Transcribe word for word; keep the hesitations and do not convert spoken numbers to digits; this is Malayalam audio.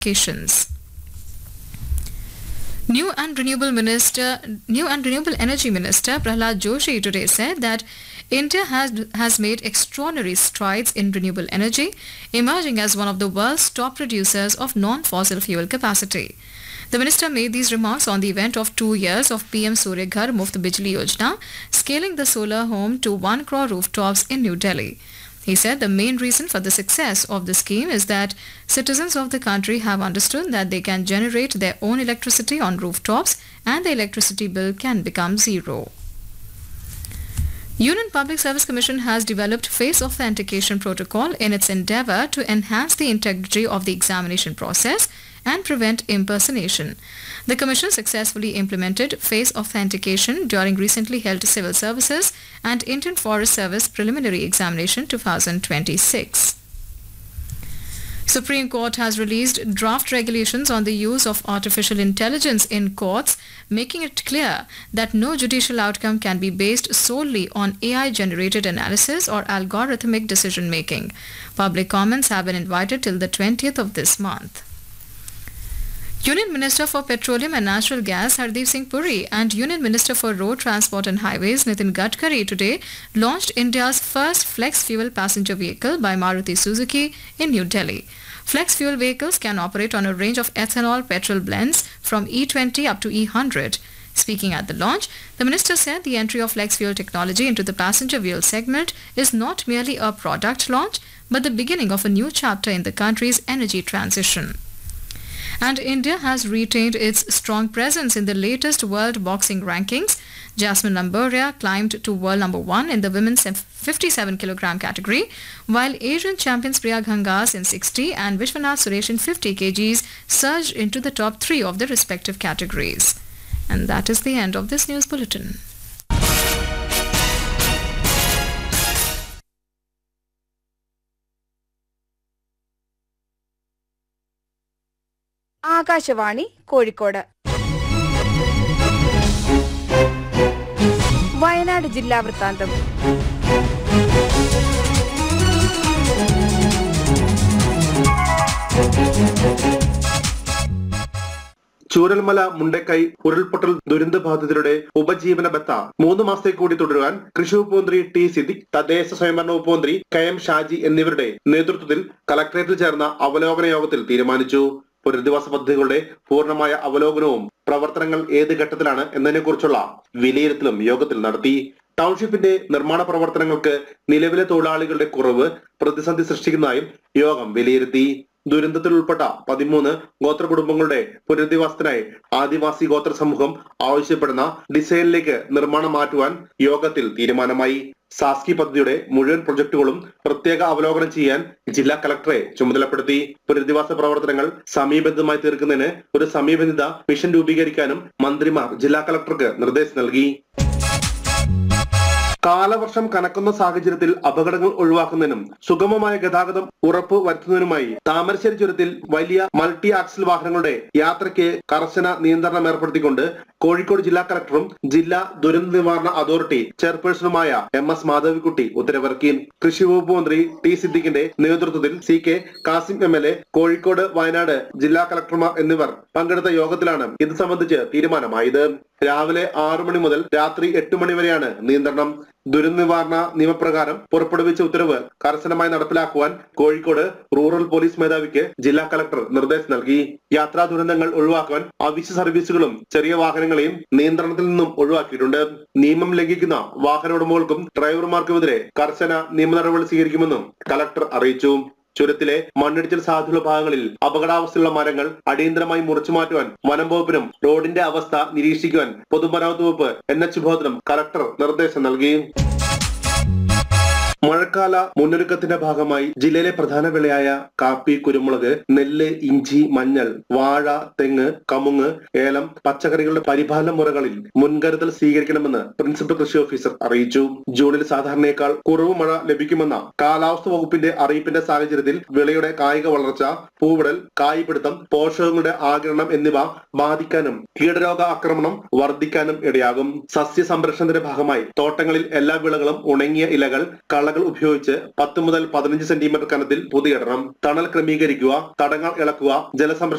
applications. New and Renewable Minister, New and Renewable Energy Minister Prahlad Joshi today said that India has, has made extraordinary strides in renewable energy, emerging as one of the world's top producers of non-fossil fuel capacity. The minister made these remarks on the event of two years of P M Surya Ghar Muft Bijli Yojana, scaling the solar home to one crore rooftops in New Delhi. He said the main reason for the success of the scheme is that citizens of the country have understood that they can generate their own electricity on rooftops and the electricity bill can become zero. Union Public Service Commission has developed face authentication protocol in its endeavour to enhance the integrity of the examination process and prevent impersonation. The Commission successfully implemented face authentication during recently held Civil Services and Indian Forest Service Preliminary Examination twenty twenty-six. Supreme Court has released draft regulations on the use of artificial intelligence in courts, making it clear that no judicial outcome can be based solely on A I-generated analysis or algorithmic decision-making. Public comments have been invited till the twentieth of this month. Union Minister for Petroleum and Natural Gas Hardeep Singh Puri and Union Minister for Road Transport and Highways Nitin Gadkari today launched India's first flex fuel passenger vehicle by Maruti Suzuki in New Delhi. Flex fuel vehicles can operate on a range of ethanol petrol blends from E twenty up to E one hundred. Speaking at the launch, the minister said the entry of flex fuel technology into the passenger vehicle segment is not merely a product launch but the beginning of a new chapter in the country's energy transition. And India has retained its strong presence in the latest world boxing rankings. Jasmine Lamboria climbed to world number one in the women's fifty-seven kilogram category, while Asian champions Priya Ghangas in sixty and Vishwanath Suresh in fifty kilograms surged into the top three of their respective categories. And that is the end of this news bulletin. Akashvani Kozhikode Wayanad ജില്ലാ വൃത്താന്തം. ചൂരൽമല മുണ്ടക്കൈ ഉരുൾപൊട്ടൽ ദുരന്തബാധിതരുടെ ഉപജീവന ബത്ത മൂന്ന് മാസത്തേക്ക് കൂടി തുടരാൻ കൃഷി വകുപ്പ് മന്ത്രി ടി സിദ്ദിഖ്, തദ്ദേശ സ്വയംഭരണ വകുപ്പ് മന്ത്രി കെ എം ഷാജി എന്നിവരുടെ നേതൃത്വത്തിൽ കളക്ടറേറ്റിൽ ചേർന്ന അവലോകന യോഗത്തിൽ തീരുമാനിച്ചു. പുനരധിവാസ പദ്ധതികളുടെ പൂർണ്ണമായ അവലോകനവും പ്രവർത്തനങ്ങൾ ഏത് ഘട്ടത്തിലാണ് എന്നതിനെക്കുറിച്ചുള്ള വിലയിരുത്തലും യോഗത്തിൽ നടത്തി. ടൗൺഷിപ്പിന്റെ നിർമ്മാണ പ്രവർത്തനങ്ങൾക്ക് നിലവിലെ തൊഴിലാളികളുടെ കുറവ് പ്രതിസന്ധി സൃഷ്ടിക്കുന്നതായും യോഗം വിലയിരുത്തി. ദുരന്തത്തിൽ ഉൾപ്പെട്ട പതിമൂന്ന് ഗോത്ര കുടുംബങ്ങളുടെ പുനരധിവാസത്തിനായി ആദിവാസി ഗോത്ര സമൂഹം ആവശ്യപ്പെടുന്ന ഡിസൈനിലേക്ക് നിർമ്മാണം മാറ്റുവാൻ യോഗത്തിൽ തീരുമാനമായി. സാസ്കി പദ്ധതിയുടെ മുഴുവൻ പ്രൊജക്ടുകളും പ്രത്യേക അവലോകനം ചെയ്യാൻ ജില്ലാ കളക്ടറെ ചുമതലപ്പെടുത്തി. പുനരധിവാസ പ്രവർത്തനങ്ങൾ സമയബന്ധിതമായി തീർക്കുന്നതിന് ഒരു സമയബന്ധിത മിഷൻ രൂപീകരിക്കാനും മന്ത്രിമാർ ജില്ലാ കളക്ടർക്ക് നിർദ്ദേശം നൽകി. കാലവർഷം കനക്കുന്ന സാഹചര്യത്തിൽ അപകടങ്ങൾ ഒഴിവാക്കുന്നതിനും സുഗമമായ ഗതാഗതം ഉറപ്പ് വരുത്തുന്നതിനുമായി താമരശ്ശേരി ചുരത്തിൽ വലിയ മൾട്ടി ആക്സിൽ വാഹനങ്ങളുടെ യാത്രയ്ക്ക് കർശന നിയന്ത്രണം ഏർപ്പെടുത്തിക്കൊണ്ട് കോഴിക്കോട് ജില്ലാ കളക്ടറും ജില്ലാ ദുരന്ത നിവാരണ അതോറിറ്റി ചെയർപേഴ്സണുമായ എം എസ് മാധവിക്കുട്ടി ഉത്തരവിറക്കി. കൃഷി വകുപ്പ് മന്ത്രി ടി സിദ്ദിഖിന്റെ നേതൃത്വത്തിൽ C K Kasim M L A, Kozhikode Wayanad ജില്ലാ കളക്ടർമാർ എന്നിവർ പങ്കെടുത്ത യോഗത്തിലാണ് ഇത് സംബന്ധിച്ച് തീരുമാനമായത്. രാവിലെ ആറു മണി മുതൽ രാത്രി എട്ട് മണി വരെയാണ് നിയന്ത്രണം. ദുരന്ത നിവാരണ നിയമപ്രകാരം പുറപ്പെടുവിച്ച ഉത്തരവ് കർശനമായി നടപ്പിലാക്കുവാൻ കോഴിക്കോട് റൂറൽ പോലീസ് മേധാവിക്ക് ജില്ലാ കളക്ടർ നിർദ്ദേശം നൽകി. യാത്രാ ദുരന്തങ്ങൾ ഒഴിവാക്കുവാൻ അവശ്യ സർവീസുകളും ചെറിയ വാഹനങ്ങളെയും നിയന്ത്രണത്തിൽ നിന്നും ഒഴിവാക്കിയിട്ടുണ്ട്. നിയമം ലംഘിക്കുന്ന വാഹന ഉടമകൾക്കും ഡ്രൈവർമാർക്കുമെതിരെ കർശന നിയമ നടപടി സ്വീകരിക്കുമെന്നും കളക്ടർ അറിയിച്ചു. ചുരത്തിലെ മണ്ണിടിച്ചിൽ സാധ്യതയുള്ള ഭാഗങ്ങളിൽ അപകടാവസ്ഥയുള്ള മരങ്ങൾ അടിയന്തരമായി മുറിച്ചു മാറ്റുവാൻ വനം വകുപ്പിനും റോഡിന്റെ അവസ്ഥ നിരീക്ഷിക്കുവാൻ പൊതുമരാമത്ത് വകുപ്പ് എൻ എച്ച് വിഭാഗത്തിനും കളക്ടർ നിർദ്ദേശം നൽകി. മഴക്കാല മുന്നൊരുക്കത്തിന്റെ ഭാഗമായി ജില്ലയിലെ പ്രധാന വിളയായ കാപ്പി, കുരുമുളക്, നെല്ല്, ഇഞ്ചി, മഞ്ഞൾ, വാഴ, തെങ്ങ്, കമുങ്ങ്, ഏലം, പച്ചക്കറികളുടെ പരിപാലന മുറകളിൽ മുൻകരുതൽ സ്വീകരിക്കണമെന്ന് പ്രിൻസിപ്പൽ കൃഷി ഓഫീസർ അറിയിച്ചു. ജൂണിൽ സാധാരണയേക്കാൾ കുറവ് മഴ ലഭിക്കുമെന്ന കാലാവസ്ഥ വകുപ്പിന്റെ അറിയിപ്പിന്റെ സാഹചര്യത്തിൽ വിളയുടെ കായിക വളർച്ച, പൂവിടൽ, കായ്പിടുത്തം, പോഷകങ്ങളുടെ ആഗിരണം എന്നിവ ബാധിക്കാനും കീടരോഗ ആക്രമണം വർദ്ധിക്കാനും ഇടയാകും. സസ്യ സംരക്ഷണത്തിന്റെ ഭാഗമായി തോട്ടങ്ങളിൽ എല്ലാ വിളകളും ഉണങ്ങിയ ഇലകൾ, കള വളകൾ ഉപയോഗിച്ച് പത്ത് മുതൽ പതിനഞ്ച് സെന്റിമീറ്റർ കനത്തിൽ പൊതിയിടണം. തണൽ ക്രമീകരിക്കുക, തടങ്ങൾ ഇളക്കുക, ജലസംരക്ഷണം